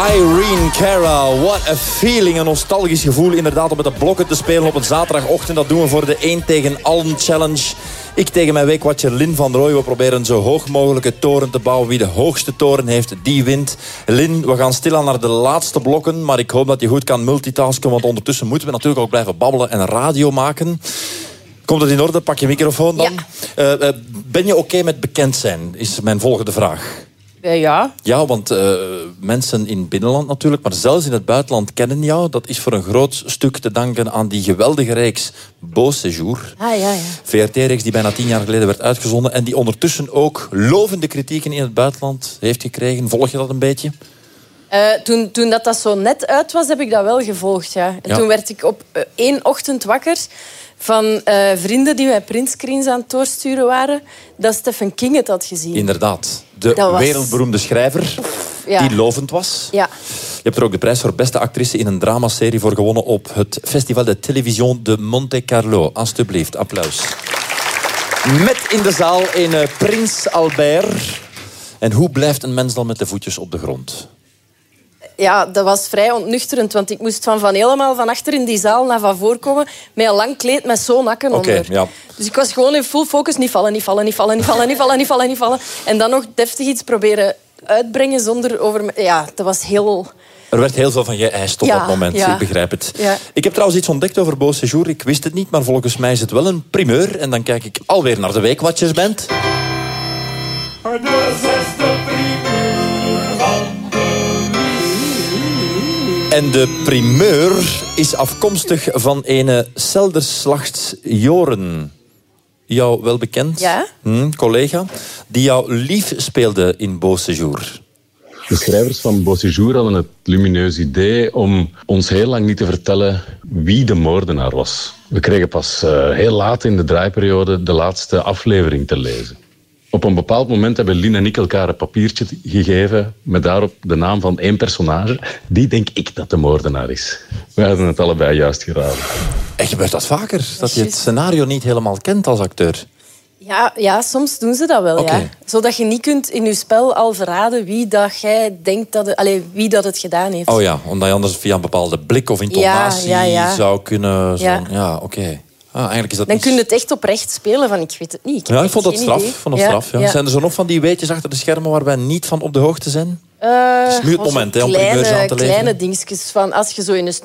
Irene Cara, what a feeling. Een nostalgisch gevoel inderdaad om met de blokken te spelen op een zaterdagochtend. Dat doen we voor de 1 tegen allen challenge. Ik tegen mijn weekwatcher Lin van Rooij. We proberen een zo hoog mogelijke toren te bouwen. Wie de hoogste toren heeft, die wint. Lin, we gaan stilaan naar de laatste blokken. Maar ik hoop dat je goed kan multitasken. Want ondertussen moeten we natuurlijk ook blijven babbelen en radio maken. Komt het in orde? Pak je microfoon dan. Ja. Ben je oké met bekend zijn? Is mijn volgende vraag. Ja. Ja, want mensen in het binnenland natuurlijk, maar zelfs in het buitenland kennen jou. Dat is voor een groot stuk te danken aan die geweldige reeks Beau Séjour. Ja. VRT-reeks die bijna 10 jaar geleden werd uitgezonden en die ondertussen ook lovende kritieken in het buitenland heeft gekregen. Volg je dat een beetje? Toen dat zo net uit was, heb ik dat wel gevolgd. Ja. En toen werd ik op 1 ochtend wakker van vrienden die mij printscreens aan het doorsturen waren, dat Stephen King het had gezien. Inderdaad. De wereldberoemde schrijver die lovend was. Ja. Je hebt er ook de prijs voor beste actrice in een dramaserie voor gewonnen op het Festival de Télévision de Monte Carlo. Alsjeblieft, applaus. Met in de zaal een Prins Albert. En hoe blijft een mens dan met de voetjes op de grond? Ja, dat was vrij ontnuchterend, want ik moest van helemaal van achter in die zaal naar van voor komen met een lang kleed met zo'n nakken onder. Ja. Dus ik was gewoon in full focus, niet vallen. En dan nog deftig iets proberen uitbrengen zonder over... Ja, dat was heel... Er werd heel veel van geëist op dat moment, ik begrijp het. Ja. Ik heb trouwens iets ontdekt over Beau Séjour. Ik wist het niet, maar volgens mij is het wel een primeur. En dan kijk ik alweer naar de Weekwatchersband. De 6e primeur van en de primeur is afkomstig van ene Selderslachts Joren. Jou wel bekend, collega, die jou lief speelde in Beau Séjour. De schrijvers van Beau Séjour hadden het lumineus idee om ons heel lang niet te vertellen wie de moordenaar was. We kregen pas heel laat in de draaiperiode de laatste aflevering te lezen. Op een bepaald moment hebben Lien en ik elkaar een papiertje gegeven met daarop de naam van 1 personage. Die denk ik dat de moordenaar is. We hadden het allebei juist geraden. En gebeurt dat vaker? Dat je het scenario niet helemaal kent als acteur? Ja, soms doen ze dat wel. Okay. Ja. Zodat je niet kunt in je spel al verraden wie dat jij denkt wie dat het gedaan heeft. Oh ja, omdat je anders via een bepaalde blik of intonatie zou kunnen... Ja, oké. Eigenlijk is dat dan kun je het echt oprecht spelen van ik weet het niet. Ik vond dat straf. Zijn er zo nog van die weetjes achter de schermen waar wij niet van op de hoogte zijn? Het is nu het moment om primeurs aan te leveren. Kleine dingetjes van als je zo in een